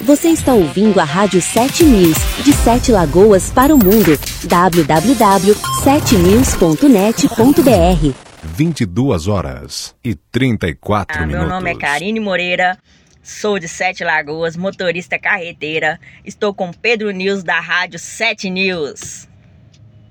Você está ouvindo a Rádio 7 News, de 7 Lagoas para o mundo. www.7news.net.br 22h34 minutos. Meu nome é Karine Moreira, sou de 7 Lagoas, motorista carreteira. Estou com Pedro News da Rádio 7 News.